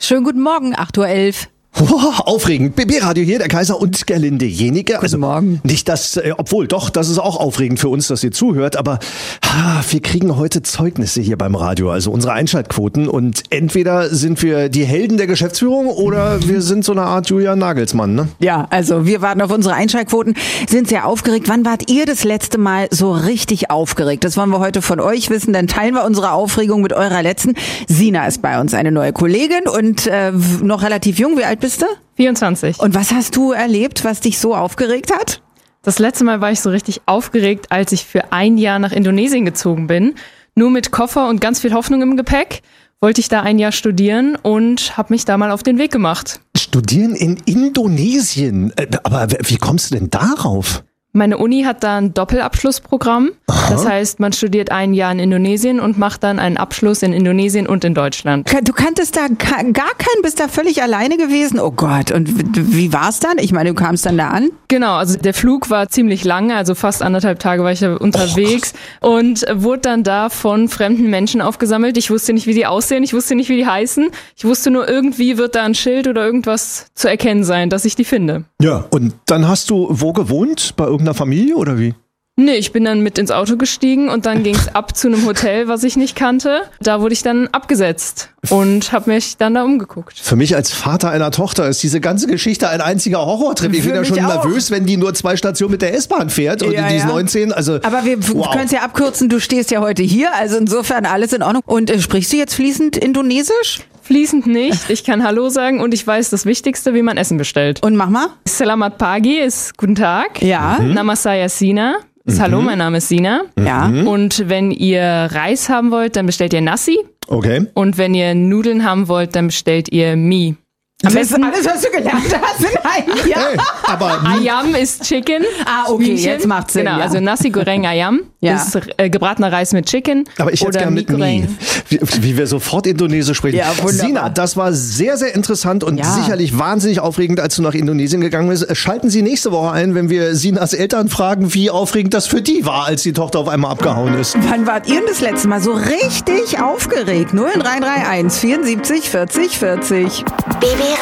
Schönen guten Morgen, 8:11 Uhr. Aufregend. BB-Radio hier, der Kaiser und Gerlinde Jenike. Guten Morgen. Nicht das, obwohl doch, das ist auch aufregend für uns, dass ihr zuhört, aber wir kriegen heute Zeugnisse hier beim Radio, also unsere Einschaltquoten, und entweder sind wir die Helden der Geschäftsführung oder wir sind so eine Art Julian Nagelsmann, ne? Ja, also wir warten auf unsere Einschaltquoten, sind sehr aufgeregt. Wann wart ihr das letzte Mal so richtig aufgeregt? Das wollen wir heute von euch wissen, dann teilen wir unsere Aufregung mit eurer letzten. Sina ist bei uns, eine neue Kollegin und noch relativ jung. Wie alt bist du? 24. Und was hast du erlebt, was dich so aufgeregt hat? Das letzte Mal war ich so richtig aufgeregt, als ich für ein Jahr nach Indonesien gezogen bin. Nur mit Koffer und ganz viel Hoffnung im Gepäck wollte ich da ein Jahr studieren und habe mich da mal auf den Weg gemacht. Studieren in Indonesien? Aber wie kommst du denn darauf? Meine Uni hat da ein Doppelabschlussprogramm. Aha. Das heißt, man studiert ein Jahr in Indonesien und macht dann einen Abschluss in Indonesien und in Deutschland. Du kanntest da gar keinen, bist da völlig alleine gewesen? Oh Gott, und wie war's dann? Ich meine, du kamst dann da an? Genau, also der Flug war ziemlich lange, also fast 1,5 Tage war ich da unterwegs und wurde dann da von fremden Menschen aufgesammelt. Ich wusste nicht, wie die aussehen, ich wusste nicht, wie die heißen. Ich wusste nur, irgendwie wird da ein Schild oder irgendwas zu erkennen sein, dass ich die finde. Ja, und dann hast du wo gewohnt? Bei irgendeiner Familie oder wie? Nee, ich bin dann mit ins Auto gestiegen und dann ging's ab zu einem Hotel, was ich nicht kannte. Da wurde ich dann abgesetzt und habe mich dann da umgeguckt. Für mich als Vater einer Tochter ist diese ganze Geschichte ein einziger Horrortrip. Ich bin ja schon nervös, wenn die nur 2 Stationen mit der S-Bahn fährt und die ist 19. Also, aber wir können es ja abkürzen, du stehst ja heute hier, also insofern alles in Ordnung. Und sprichst du jetzt fließend Indonesisch? Fließend nicht. Ich kann Hallo sagen und ich weiß das Wichtigste, wie man Essen bestellt. Und mach mal. Selamat pagi ist Guten Tag. Ja. Nama saya Sina. Ist Hallo, mein Name ist Sina. Ja. Und wenn ihr Reis haben wollt, dann bestellt ihr Nasi. Okay. Und wenn ihr Nudeln haben wollt, dann bestellt ihr Mie. Das ist alles, was du gelernt hast in einem Jahr. Hey, aber Ayam ist Chicken. Okay, Hühnchen. jetzt macht's Sinn. Genau, ja. also Nasi Goreng Ayam ist gebratener Reis mit Chicken. Aber ich hätte gerne mit Mie. Wie wir sofort Indonesisch sprechen. Ja, wunderbar. Sina, das war sehr, sehr interessant und sicherlich wahnsinnig aufregend, als du nach Indonesien gegangen bist. Schalten Sie nächste Woche ein, wenn wir Sinas Eltern fragen, wie aufregend das für die war, als die Tochter auf einmal abgehauen ist. Wann wart ihr denn das letzte Mal so richtig aufgeregt? 0331 74 40 40. BB